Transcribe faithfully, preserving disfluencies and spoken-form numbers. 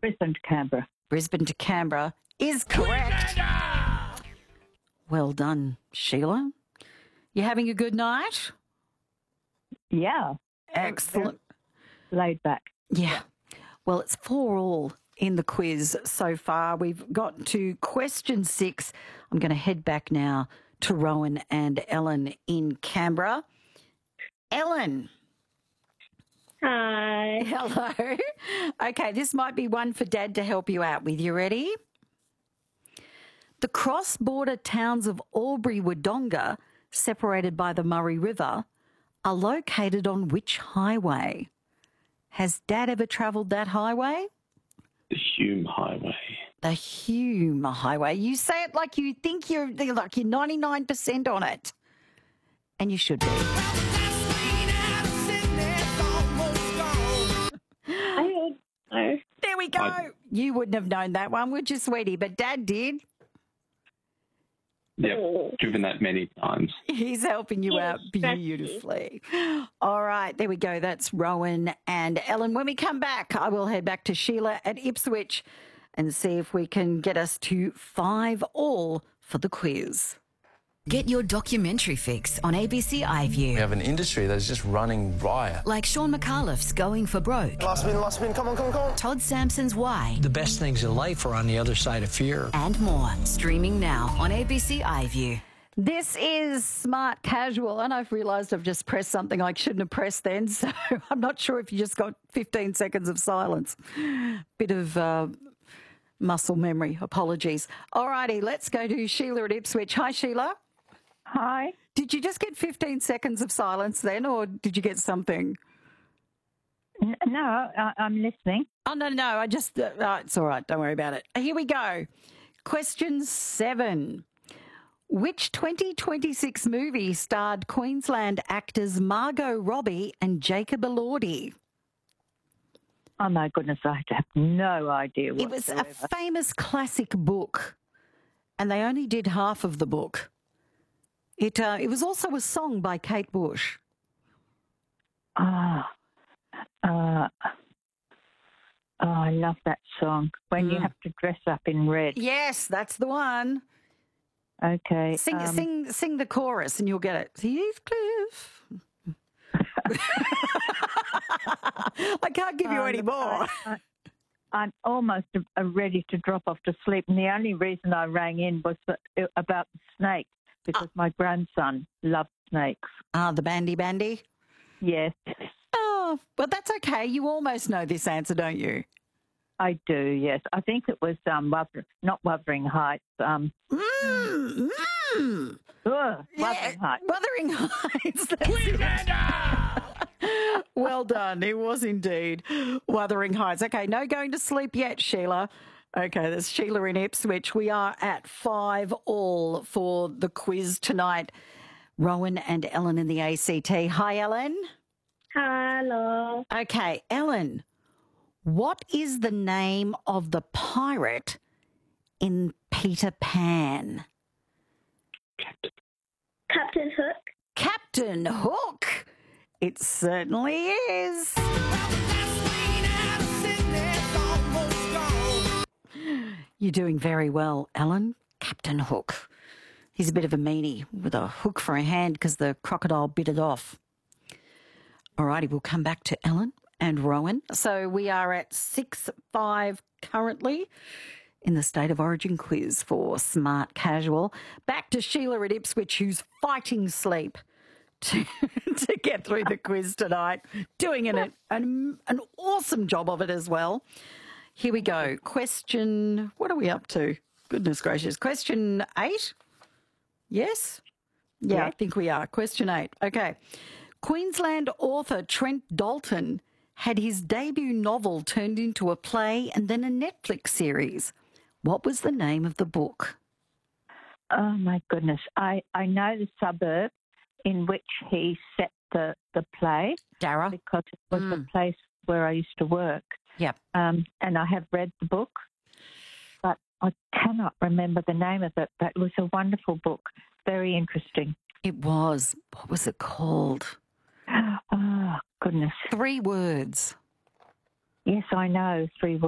Brisbane to Canberra. Brisbane to Canberra is correct. Well done, Sheila. You having a good night? Yeah. Excellent. Laid back. Yeah. Well, it's four all in the quiz so far. We've got to question six. I'm going to head back now to Rowan and Ellen in Canberra. Ellen. Hi. Hello. Okay, this might be one for Dad to help you out with. You ready? The cross-border towns of Albury-Wodonga, separated by the Murray River, are located on which highway? Has Dad ever travelled that highway? The Hume Highway. The Hume Highway. You say it like you think you're like you're ninety-nine percent on it. And you should be. I don't know. There we go. I- You wouldn't have known that one, would you, sweetie? But Dad did. Yep, driven that many times. He's helping you Yes, out thank beautifully. All right, there we go. That's Rowan and Ellen. When we come back, I will head back to Sheila at Ipswich and see if we can get us to five all for the quiz. Get your documentary fix on A B C We iView. have an industry that's just running riot. Like Sean McAuliffe's Going for Broke, Last spin, last spin, come on, come on, come on. Todd Sampson's Why, The best things in life are on the other side of fear. and more. Streaming now on A B C iView. This is Smart Casual, and I've realised I've just pressed something I shouldn't have pressed then, so I'm not sure if you just got fifteen seconds of silence. Bit of uh, muscle memory. Apologies. All righty, let's go to Sheila at Ipswich. Hi, Sheila. Hi. Did you just get fifteen seconds of silence then, or did you get something? N- no, I- I'm listening. Oh, no, no, I just, uh, uh, it's all right. Don't worry about it. Here we go. Question seven. Which twenty twenty-six movie starred Queensland actors Margot Robbie and Jacob Elordi? Oh, my goodness, I have no idea It was a whatsoever. famous classic book, and they only did half of the book. It uh, it was also a song by Kate Bush. Ah, uh, oh, I love that song. When you Mm. have to dress up in red. Yes, that's the one. Okay. Sing, um, sing, sing the chorus, and you'll get it. Heathcliff. I can't give you Oh, any look, more. I, am almost uh, ready to drop off to sleep, and the only reason I rang in was that, uh, about the snake, because my grandson loves snakes. Ah, the bandy bandy. Yes, Oh, well, that's okay. You almost know this answer, don't you? I do, yes. I think it was um, Wuther- not Wuthering Heights. Um, Mm, mm. ugh, Yeah, Wuthering Heights. Wuthering Heights. That's it. Well done. It was indeed Wuthering Heights. Okay, no going to sleep yet, Sheila. Okay, that's Sheila in Ipswich. We are at five all for the quiz tonight. Rowan and Ellen in the A C T. Hi, Ellen. Hello. Okay, Ellen, what is the name of the pirate in Peter Pan? Captain Hook. Captain Hook. It certainly is. You're doing very well, Ellen. Captain Hook. He's a bit of a meanie with a hook for a hand because the crocodile bit it off. All righty, we'll come back to Ellen and Rowan. So we are at six five currently in the State of Origin quiz for Smart Casual. Back to Sheila at Ipswich, who's fighting sleep to, to get through the quiz tonight, doing an, an, an awesome job of it as well. Here we go. Question, what are we up to? Goodness gracious. Question eight? Yes? Yeah, I Yes. think we are. Question eight. Okay. Queensland author Trent Dalton had his debut novel turned into a play and then a Netflix series. What was the name of the book? Oh, my goodness. I, I know the suburb in which he set the, the play Dara? because it was the Mm. place where I used to work. Yep. Um, and I have read the book, but I cannot remember the name of it. But it was a wonderful book, very interesting. It was. What was it called? Oh, goodness. Three words. Yes, I know, three